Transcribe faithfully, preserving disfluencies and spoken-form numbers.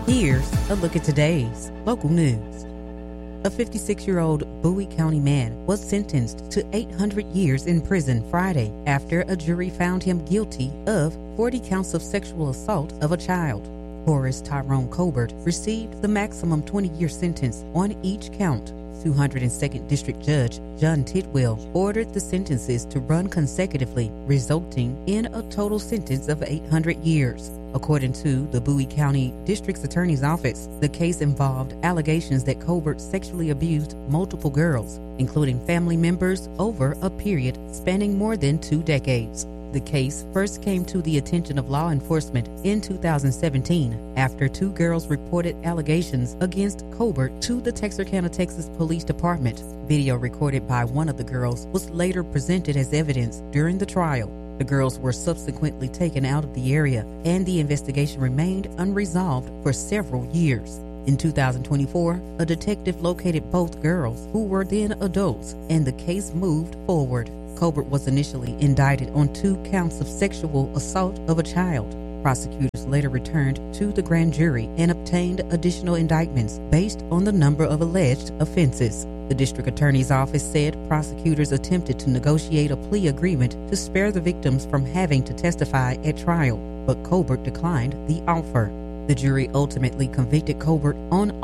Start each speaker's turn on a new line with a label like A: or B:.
A: Here's a look at today's local news. A fifty-six-year-old Bowie County man was sentenced to eight hundred years in prison Friday after a jury found him guilty of forty counts of sexual assault of a child. Horace Tyrone Colbert received the maximum twenty-year sentence on each count. two hundred second District Judge John Tidwell ordered the sentences to run consecutively, resulting in a total sentence of eight hundred years. According to the Bowie County District's Attorney's Office, the case involved allegations that Colbert sexually abused multiple girls, including family members, over a period spanning more than two decades. The case first came to the attention of law enforcement in two thousand seventeen after two girls reported allegations against Colbert to the Texarkana, Texas Police Department. Video recorded by one of the girls was later presented as evidence during the trial. The girls were subsequently taken out of the area, and the investigation remained unresolved for several years. In two thousand twenty-four, a detective located both girls, who were then adults, and the case moved forward. Colbert was initially indicted on two counts of sexual assault of a child. Prosecutors later returned to the grand jury and obtained additional indictments based on the number of alleged offenses. The district attorney's office said prosecutors attempted to negotiate a plea agreement to spare the victims from having to testify at trial, but Colbert declined the offer. The jury ultimately convicted Colbert on